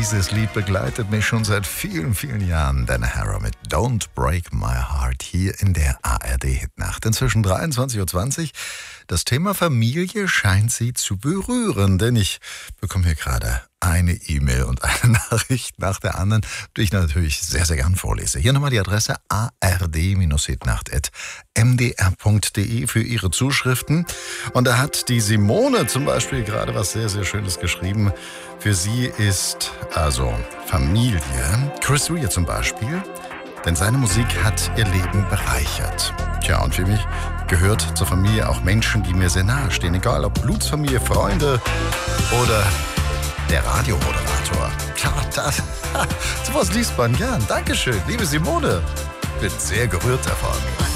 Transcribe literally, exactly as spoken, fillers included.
Dieses Lied begleitet mich schon seit vielen, vielen Jahren. Dana Harrow mit Don't Break My Heart hier in der A R D-Hitnacht. Inzwischen dreiundzwanzig Uhr zwanzig. Das Thema Familie scheint Sie zu berühren, denn ich bekomme hier gerade eine E-Mail und eine Nachricht nach der anderen, die ich natürlich sehr, sehr gern vorlese. Hier nochmal die Adresse a r d hitnacht at m d r punkt d e für Ihre Zuschriften. Und da hat die Simone zum Beispiel gerade was sehr, sehr Schönes geschrieben. Für sie ist also Familie Chris Rea zum Beispiel, denn seine Musik hat ihr Leben bereichert. Tja, und für mich gehört zur Familie auch Menschen, die mir sehr nahe stehen, egal ob Blutsfamilie, Freunde oder der Radiomoderator. Klar, das, sowas liest man gern. Dankeschön, liebe Simone. Bin sehr gerührt davon.